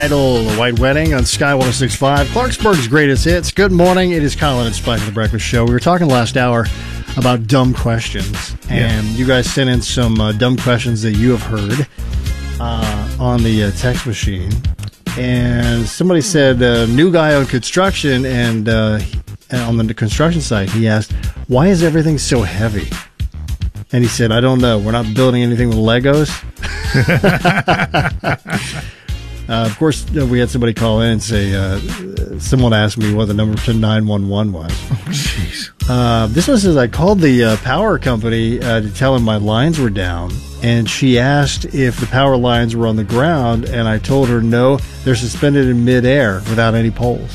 Idol, The White Wedding on Sky 106.5, Clarksburg's greatest hits. Good morning. It is Colin and Spike of the Breakfast Show. We were talking last hour about dumb questions, and you guys sent in some dumb questions that you have heard on the text machine. And somebody said, new guy on construction, and on the construction site, he asked, why is everything so heavy? And he said, I don't know. We're not building anything with Legos. Of course, we had somebody call in and say, someone asked me what the number to 911 was. Oh, jeez. This one says, I called the power company to tell them my lines were down, and she asked if the power lines were on the ground, and I told her, no, they're suspended in midair without any poles.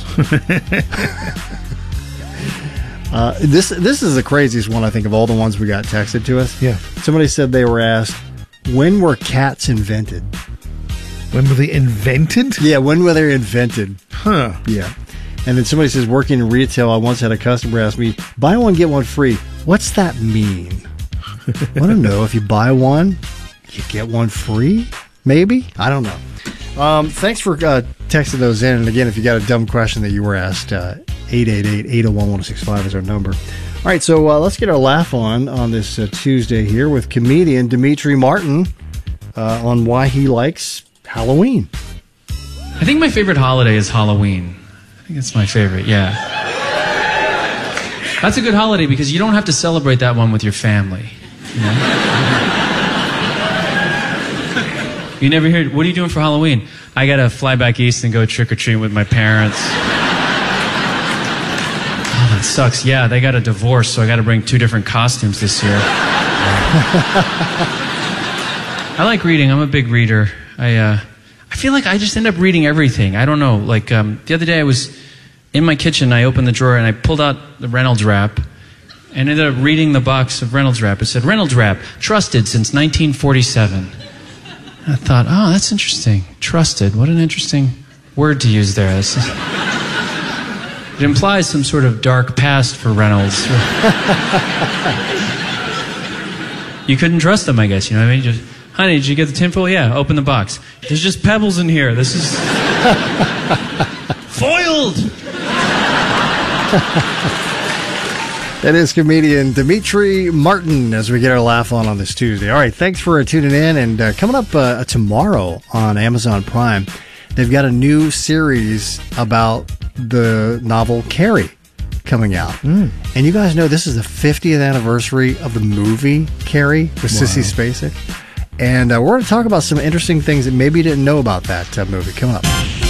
This is the craziest one, I think, of all the ones we got texted to us. Yeah. Somebody said they were asked, when were cats invented? When were they invented? Yeah, when were they invented? Huh. Yeah. And then somebody says, working in retail, I once had a customer ask me, buy one, get one free. What's that mean? I don't know. If you buy one, you get one free? Maybe? I don't know. Thanks for texting those in. And again, if you got a dumb question that you were asked, 888-801-1065 is our number. All right, so let's get our laugh on this Tuesday here with comedian Demetri Martin on why he likes Halloween. I think my favorite holiday is Halloween. I think it's my favorite, yeah. That's a good holiday because you don't have to celebrate that one with your family. You know? You never hear, what are you doing for Halloween? I gotta fly back east and go trick-or-treating with my parents. Oh, that sucks. Yeah, they got a divorce, so I gotta bring 2 different costumes this year. I like reading. I'm a big reader. I feel like I just end up reading everything. I don't know. Like, the other day I was in my kitchen, I opened the drawer and I pulled out the Reynolds wrap and ended up reading the box of Reynolds wrap. It said, Reynolds wrap, trusted since 1947. And I thought, oh, that's interesting. Trusted. What an interesting word to use there. It implies some sort of dark past for Reynolds. You couldn't trust them, I guess. You know what I mean? Just, honey, did you get the tinfoil? Yeah, open the box. There's just pebbles in here. This is foiled. That is comedian Demetri Martin as we get our laugh on this Tuesday. All right, thanks for tuning in. And coming up tomorrow on Amazon Prime, they've got a new series about the novel Carrie coming out. And you guys know this is the 50th anniversary of the movie Carrie with Sissy Spacek. And we're going to talk about some interesting things that maybe you didn't know about that movie. Come up.